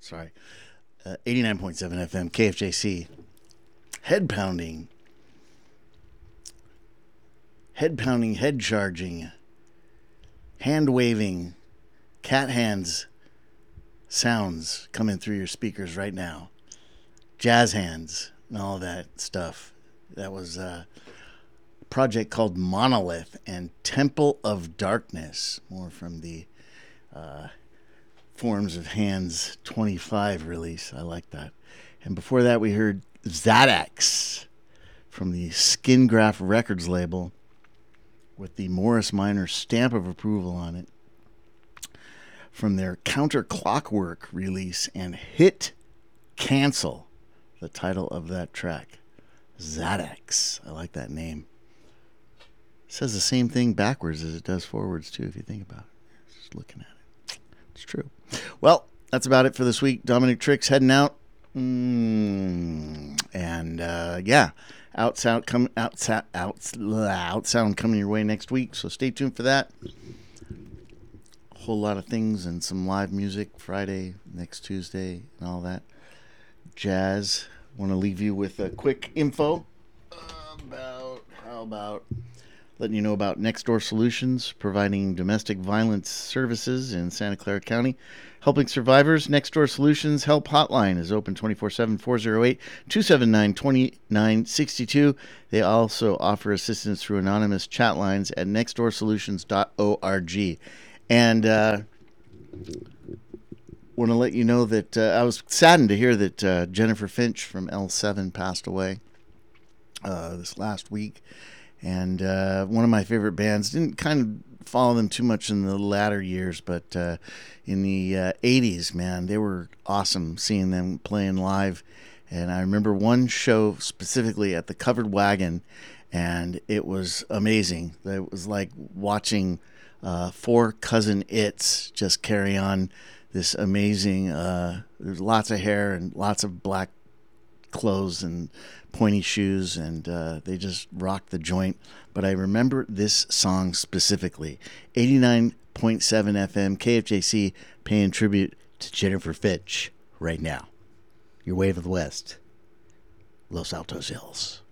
Sorry. 89.7 FM, KFJC. Head pounding, head charging, hand waving, cat hands sounds coming through your speakers right now. Jazz hands and all that stuff. That was a project called Monolith and Temple of Darkness. More from the Forms of Hands 25 release. I like that. And before that, we heard Zadex from the Skin Graft Records label with the Morris Minor stamp of approval on it, from their Counter Clockwork release, and Hit Cancel, the title of that track. Zadex. I like that name. It says the same thing backwards as it does forwards, too, if you think about it. Just looking at it. It's true. Well, that's about it for this week. Dominic Tricks heading out. Outsound coming your way next week, so stay tuned for that. A whole lot of things and some live music Friday, next Tuesday, and all that jazz. Want to leave you with a quick info about letting you know about Next Door Solutions, providing domestic violence services in Santa Clara County. Helping survivors, Next Door Solutions Help Hotline is open 24/7, 408-279-2962. They also offer assistance through anonymous chat lines at nextdoorsolutions.org. And want to let you know that I was saddened to hear that Jennifer Finch from L7 passed away this last week. And one of my favorite bands, didn't kind of follow them too much in the latter years, but in the 80s, man, they were awesome seeing them playing live. And I remember one show specifically at the Covered Wagon, and it was amazing. It was like watching four cousin Its just carry on this amazing, there's lots of hair and lots of black clothes and pointy shoes, and they just rocked the joint. But I remember this song specifically. 89.7 FM KFJC, paying tribute to Jennifer Finch right now. Your Wave of the West, Los Altos Hills.